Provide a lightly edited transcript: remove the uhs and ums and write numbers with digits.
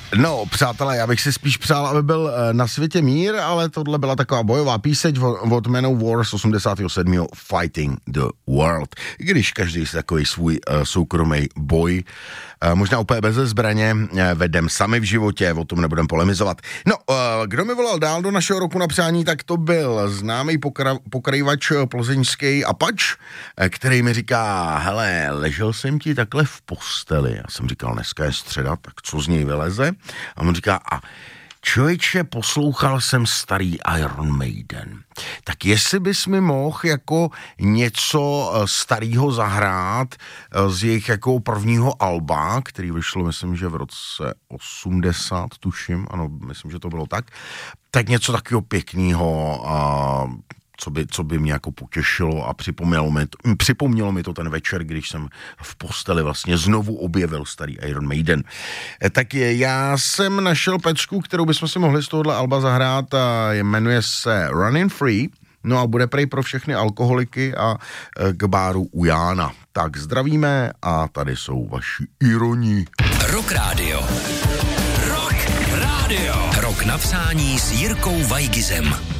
No, přátelé, já bych si spíš přál, aby byl na světě mír, ale tohle byla taková bojová píseň od Manowar z 87. Fighting the World. I když každý si takový svůj soukromý boj, možná úplně bez zbraně, vedem sami v životě, o tom nebudem polemizovat. No, kdo mi volal dál do našeho roku na přání, tak to byl známý pokrajvač plzeňský Apač, který mi říká, hele, ležel jsem ti takhle v posteli. Já jsem říkal, dneska je středa, tak co z něj vyleze? A on říká, a člověče, poslouchal jsem starý Iron Maiden. Tak jestli bys mi mohl jako něco starého zahrát z jejich jako prvního alba, který vyšlo, myslím, že v roce 80, tuším, ano, myslím, že to bylo tak něco takového pěkného co by mě jako potěšilo a připomnělo mi to ten večer, když jsem v posteli vlastně znovu objevil starý Iron Maiden. Tak já jsem našel pecku, kterou bychom si mohli z tohohle alba zahrát a jmenuje se Running Free. No a bude prej pro všechny alkoholiky a k báru u Jána. Tak zdravíme a tady jsou vaši ironi. Rock Radio. Rock Radio. Rok na přání s Jirkou Vajgizem.